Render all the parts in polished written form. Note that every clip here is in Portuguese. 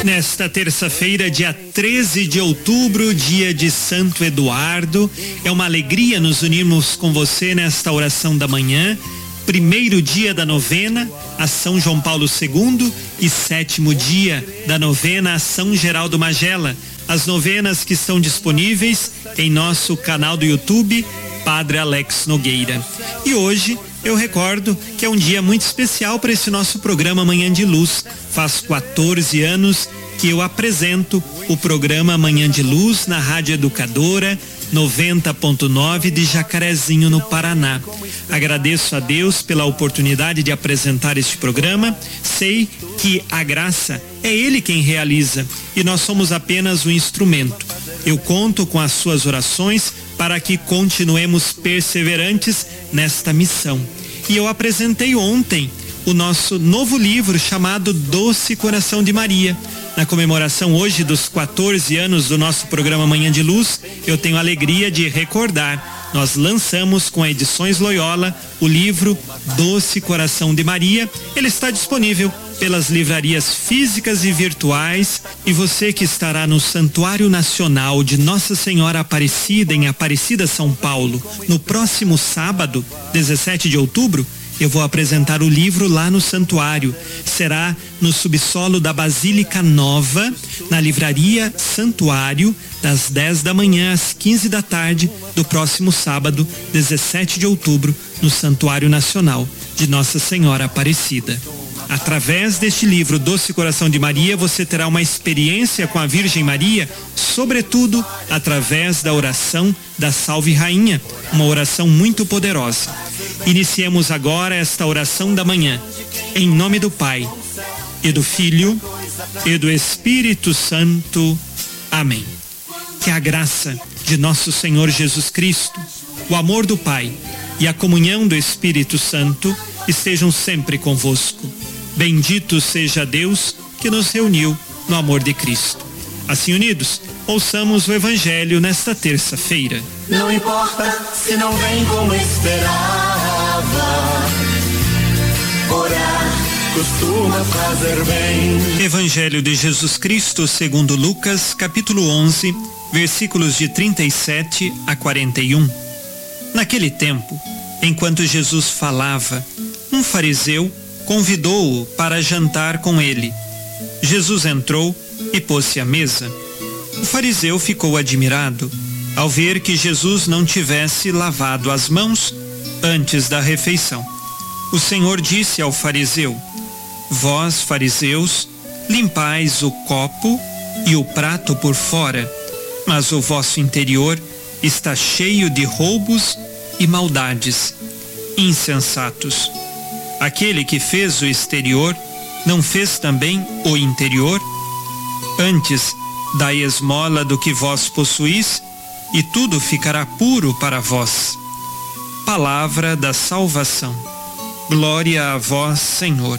Nesta terça-feira, dia 13 de outubro, dia de Santo Eduardo, é uma alegria nos unirmos com você nesta oração da manhã, primeiro dia da novena a São João Paulo II e 7º dia da novena a São Geraldo Magela. As novenas que estão disponíveis em nosso canal do YouTube, Padre Alex Nogueira. E hoje eu recordo que é um dia muito especial para esse nosso programa Manhã de Luz. Faz 14 anos que eu apresento o programa Manhã de Luz na Rádio Educadora 90.9 de Jacarezinho, no Paraná. Agradeço a Deus pela oportunidade de apresentar este programa. Sei que a graça é Ele quem realiza e nós somos apenas um instrumento. Eu conto com as suas orações para que continuemos perseverantes nesta missão. E eu apresentei ontem o nosso novo livro chamado Doce Coração de Maria. Na comemoração hoje dos 14 anos do nosso programa Manhã de Luz, eu tenho a alegria de recordar, nós lançamos com a Edições Loyola o livro Doce Coração de Maria. Ele está disponível pelas livrarias físicas e virtuais, e você que estará no Santuário Nacional de Nossa Senhora Aparecida, em Aparecida, São Paulo, no próximo sábado, 17 de outubro, eu vou apresentar o livro lá no santuário. Será no subsolo da Basílica Nova, na livraria Santuário, das 10 da manhã às 15 da tarde do próximo sábado, 17 de outubro, no Santuário Nacional de Nossa Senhora Aparecida. Através deste livro Doce Coração de Maria, você terá uma experiência com a Virgem Maria, sobretudo através da oração da Salve Rainha, uma oração muito poderosa. Iniciemos agora esta oração da manhã, em nome do Pai, e do Filho, e do Espírito Santo. Amém. Que a graça de nosso Senhor Jesus Cristo, o amor do Pai e a comunhão do Espírito Santo estejam sempre convosco. Bendito seja Deus que nos reuniu no amor de Cristo. Assim unidos, ouçamos o Evangelho nesta terça-feira. Não importa se não vem como esperava, orar costuma fazer bem. Evangelho de Jesus Cristo segundo Lucas, capítulo 11, versículos de 37 a 41. Naquele tempo, enquanto Jesus falava, um fariseu convidou-o para jantar com ele. Jesus entrou e pôs-se à mesa. O fariseu ficou admirado ao ver que Jesus não tivesse lavado as mãos antes da refeição. O Senhor disse ao fariseu: Vós, fariseus, limpais o copo e o prato por fora, mas o vosso interior está cheio de roubos e maldades. Insensatos! Aquele que fez o exterior, não fez também o interior? Antes, dai esmola do que vós possuís, e tudo ficará puro para vós. Palavra da salvação. Glória a vós, Senhor.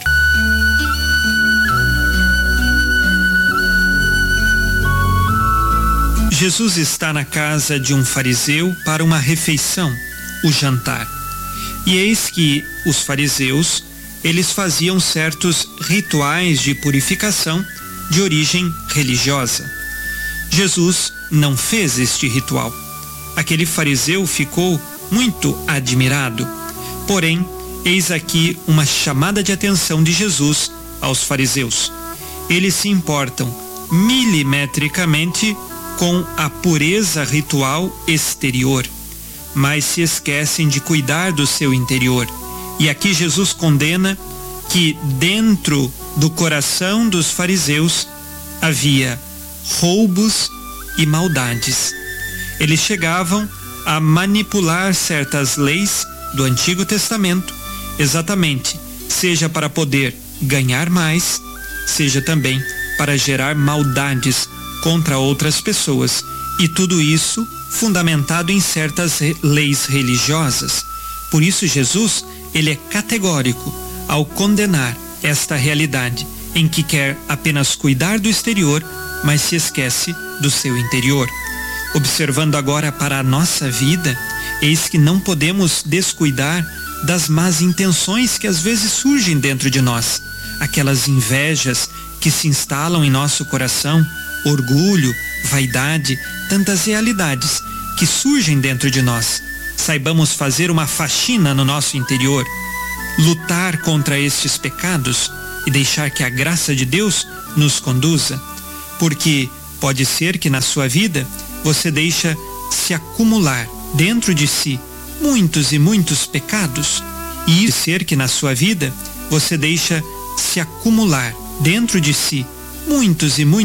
Jesus está na casa de um fariseu para uma refeição, o jantar. E eis que os fariseus, eles faziam certos rituais de purificação de origem religiosa. Jesus não fez este ritual. Aquele fariseu ficou muito admirado. Porém, eis aqui uma chamada de atenção de Jesus aos fariseus. Eles se importam milimetricamente com a pureza ritual exterior, mas se esquecem de cuidar do seu interior. E aqui Jesus condena que dentro do coração dos fariseus havia roubos e maldades. Eles chegavam a manipular certas leis do Antigo Testamento, exatamente, seja para poder ganhar mais, seja também para gerar maldades contra outras pessoas. E tudo isso fundamentado em certas leis religiosas. Por isso Jesus, ele é categórico ao condenar esta realidade em que quer apenas cuidar do exterior, mas se esquece do seu interior. Observando agora para a nossa vida, eis que não podemos descuidar das más intenções que às vezes surgem dentro de nós. aquelas invejas que se instalam em nosso coração, orgulho, vaidade, tantas realidades que surgem dentro de nós. Saibamos fazer uma faxina no nosso interior, lutar contra estes pecados e deixar que a graça de Deus nos conduza, porque pode ser que na sua vida você deixa se acumular dentro de si muitos e muitos pecados, e pode ser que na sua vida você deixa se acumular dentro de si muitos e muitos